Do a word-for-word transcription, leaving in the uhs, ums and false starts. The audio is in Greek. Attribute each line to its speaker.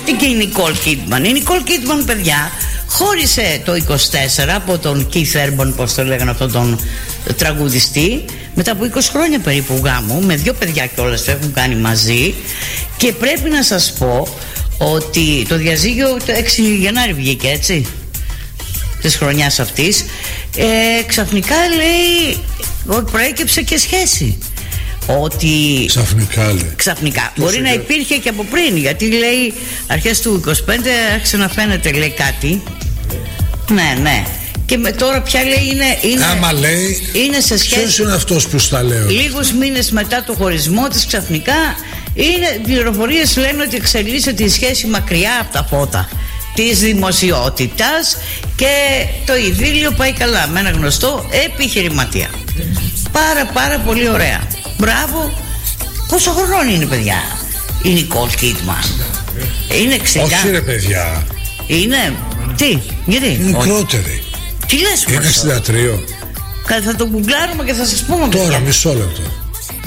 Speaker 1: γιατί και η Νικόλ Κίτμαν. Η Νικόλ Κίτμαν, παιδιά, χώρισε το είκοσι τέσσερα από τον Keith Urban, πώς το λέγανε αυτόν τον τραγουδιστή, μετά από είκοσι χρόνια περίπου γάμου, με δύο παιδιά κιόλας το έχουν κάνει μαζί. Και πρέπει να σας πω ότι το διαζύγιο το έξι Γενάρη βγήκε, έτσι, της χρονιάς αυτής. ε, Ξαφνικά λέει ότι προέκυψε και σχέση. Ότι
Speaker 2: ξαφνικά λέει.
Speaker 1: Ξαφνικά. Μπορεί να υπήρχε και από πριν, γιατί λέει αρχές του είκοσι πέντε άρχισε να φαίνεται, λέει, κάτι. Ναι, ναι. Και με, τώρα πια λέει είναι, είναι,
Speaker 2: άμα λέει,
Speaker 1: είναι σε σχέση.
Speaker 2: Ποιος είναι αυτός που στα λέω?
Speaker 1: Λίγους μήνες μετά το χωρισμό της ξαφνικά είναι, πληροφορίες λένε ότι εξελίσσεται η σχέση μακριά από τα φώτα της δημοσιότητας και το ειδήλιο πάει καλά με ένα γνωστό επιχειρηματία. Πάρα πάρα πολύ ωραία. Μπράβο. Πόσο χρονών είναι, παιδιά, η Νικόλ Κίτμαν? Είναι εξήντα.
Speaker 2: Όχι ρε παιδιά.
Speaker 1: Είναι. Τι, γιατί?
Speaker 2: Είναι μικρότερη.
Speaker 1: Τι λες?
Speaker 2: Είναι εξήντα τρία.
Speaker 1: Θα το γκουγκλάρουμε και θα σας πούμε.
Speaker 2: Τώρα
Speaker 1: παιδιά.
Speaker 2: μισό λεπτό.